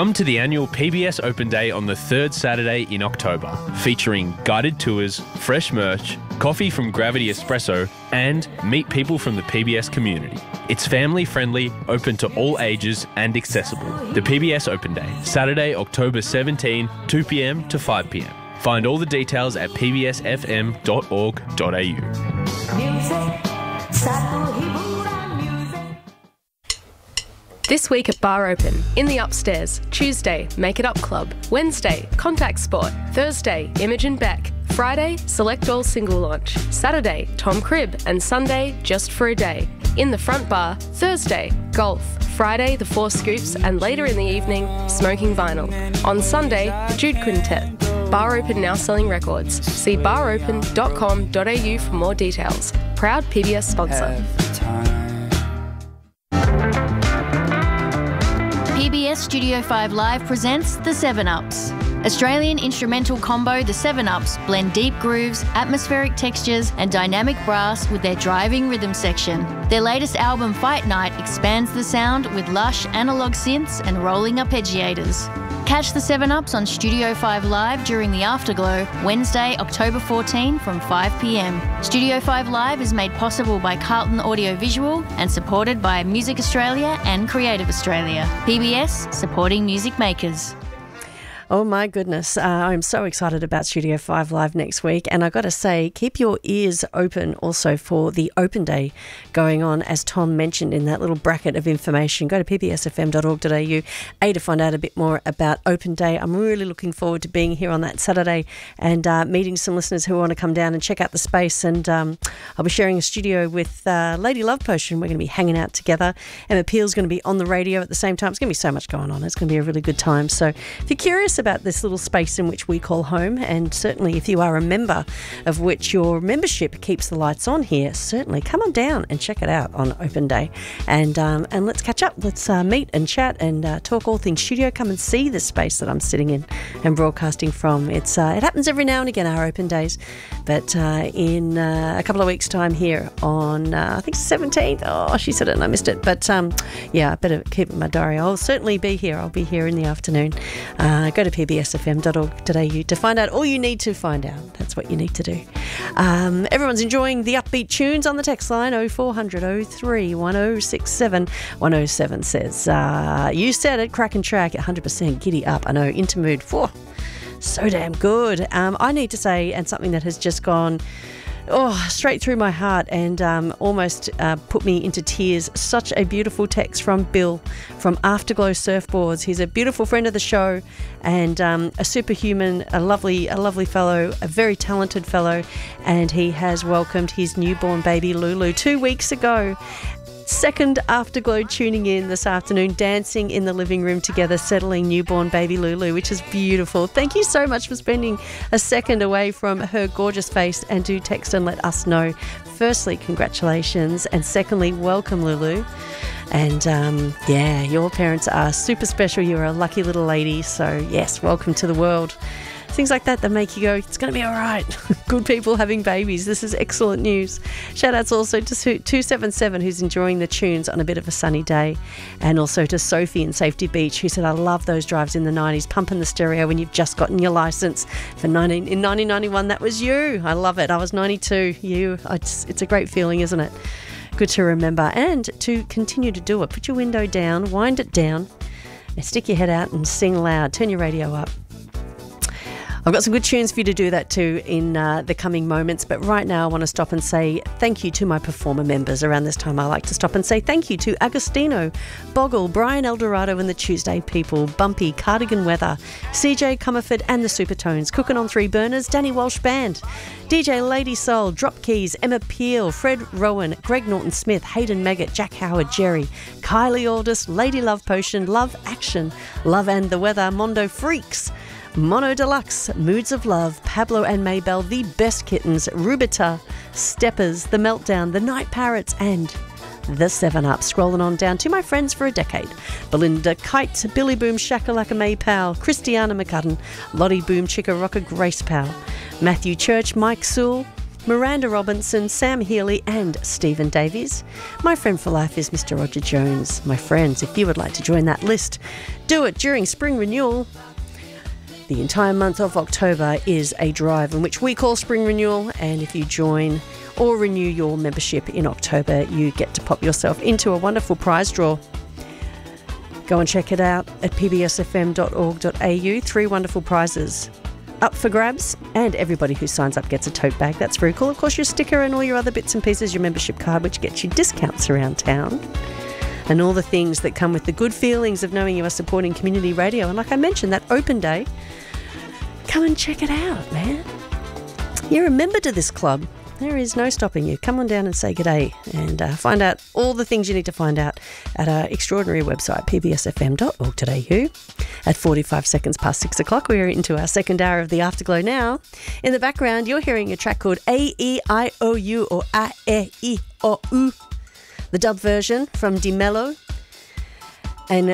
Come to the annual PBS Open Day on the third Saturday in October, featuring guided tours, fresh merch, coffee from Gravity Espresso, and meet people from the PBS community. It's family-friendly, open to all ages and accessible. The PBS Open Day, Saturday, October 17, 2 p.m. to 5 p.m. Find all the details at pbsfm.org.au. This week at Bar Open, in the upstairs, Tuesday, Make It Up Club, Wednesday, Contact Sport, Thursday, Imogen Beck, Friday, Select All Single Launch, Saturday, Tom Cribb, and Sunday, Just for a Day. In the front bar, Thursday, Golf, Friday, The Four Scoops, and later in the evening, Smoking Vinyl. On Sunday, the Jude Quintet. Bar Open now selling records. See baropen.com.au for more details. Proud PBS sponsor. PBS Studio 5 Live presents The 7-Ups. Australian instrumental combo The 7-Ups blend deep grooves, atmospheric textures and dynamic brass with their driving rhythm section. Their latest album Fight Night expands the sound with lush analogue synths and rolling arpeggiators. Catch The 7-Ups on Studio 5 Live during the Afterglow, Wednesday, October 14 from 5 p.m. Studio 5 Live is made possible by Carlton Audio Visual and supported by Music Australia and Creative Australia. PBS, supporting music makers. Oh my goodness, I'm so excited about Studio 5 Live next week, and I've got to say, keep your ears open also for the Open Day going on, as Tom mentioned in that little bracket of information. Go to pbsfm.org.au to find out a bit more about Open Day. I'm really looking forward to being here on that Saturday and meeting some listeners who want to come down and check out the space, and I'll be sharing a studio with Lady Love Potion. We're going to be hanging out together. Emma Peel's going to be on the radio at the same time. It's going to be so much going on. It's going to be a really good time. So if you're curious about this little space in which we call home, and certainly if you are a member of which your membership keeps the lights on here, certainly come on down and check it out on Open Day, and let's catch up. Let's meet and chat and talk all things studio. Come and see the space that I'm sitting in and broadcasting from. It happens every now and again, our Open Days, but in a couple of weeks' time here on I think 17th. Oh, she said it and I missed it, but yeah, I better keep it in my diary. I'll certainly be here. I'll be here in the afternoon. Go to pbsfm.org.au to find out all you need to find out. That's what you need to do. Everyone's enjoying the upbeat tunes on the text line 0400 03 1067 107 says, you said it, crack and track, 100% giddy up. I know, Intermood, so damn good. I need to say, and something that has just gone straight through my heart and almost put me into tears. Such a beautiful text from Bill from Afterglow Surfboards. He's a beautiful friend of the show and a superhuman, a lovely fellow, a very talented fellow, and he has welcomed his newborn baby Lulu 2 weeks ago. Second Afterglow tuning in this afternoon, dancing in the living room together, settling newborn baby Lulu, which is beautiful. Thank you so much for spending a second away from her gorgeous face, and do text and let us know. Firstly, congratulations, and secondly, welcome Lulu. And your parents are super special. You're a lucky little lady, so yes, welcome to the world. Things like that make you go, it's going to be all right. Good people having babies. This is excellent news. Shout outs also to 277, who's enjoying the tunes on a bit of a sunny day. And also to Sophie in Safety Beach, who said, I love those drives in the 90s, pumping the stereo when you've just gotten your licence. In 1991, that was you. I love it. I was 92. It's a great feeling, isn't it? Good to remember and to continue to do it. Put your window down, wind it down, and stick your head out and sing loud. Turn your radio up. I've got some good tunes for you to do that too in the coming moments, but right now I want to stop and say thank you to my performer members. Around this time I like to stop and say thank you to Agostino, Boggle, Brian Eldorado and the Tuesday People, Bumpy, Cardigan Weather, CJ Comerford and the Supertones, Cooking on Three Burners, Danny Walsh Band, DJ Lady Soul, Drop Keys, Emma Peel, Fred Rowan, Greg Norton-Smith, Hayden Maggot, Jack Howard, Jerry, Kylie Aldis, Lady Love Potion, Love Action, Love and the Weather, Mondo Freaks, Mono Deluxe, Moods of Love, Pablo and Maybell, The Best Kittens, Rubita, Steppers, The Meltdown, The Night Parrots and The 7-Up. Scrolling on down to my friends for a decade. Belinda Kite, Billy Boom Shakalaka May Powell, Christiana McCudden, Lottie Boom Chicka Rocker Grace Powell, Matthew Church, Mike Sewell, Miranda Robinson, Sam Healy and Stephen Davies. My friend for life is Mr. Roger Jones. My friends, if you would like to join that list, do it during spring renewal. The entire month of October is a drive in which we call spring renewal, and if you join or renew your membership in October, you get to pop yourself into a wonderful prize draw. Go and check it out at pbsfm.org.au. 3 wonderful prizes up for grabs, and everybody who signs up gets a tote bag. That's very cool. Of course, your sticker and all your other bits and pieces, your membership card, which gets you discounts around town, and all the things that come with the good feelings of knowing you are supporting community radio. And like I mentioned, that open day, come and check it out, man. You're a member to this club. There is no stopping you. Come on down and say g'day and find out all the things you need to find out at our extraordinary website, pbsfm.org.au. At 45 seconds past 6 o'clock, we are into our second hour of the Afterglow now. In the background, you're hearing a track called A-E-I-O-U or A-E-I-O-U. The dub version from DiMello and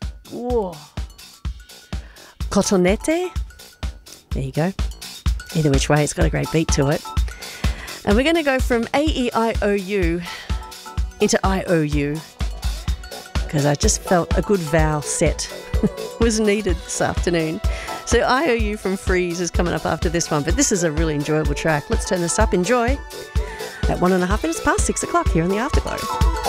Cotonete. There you go. Either which way, it's got a great beat to it. And we're going to go from A-E-I-O-U into I-O-U because I just felt a good vowel set was needed this afternoon. So I-O-U from Freeze is coming up after this one, but this is a really enjoyable track. Let's turn this up. Enjoy at 1.5 minutes past 6 o'clock here on the Afterglow.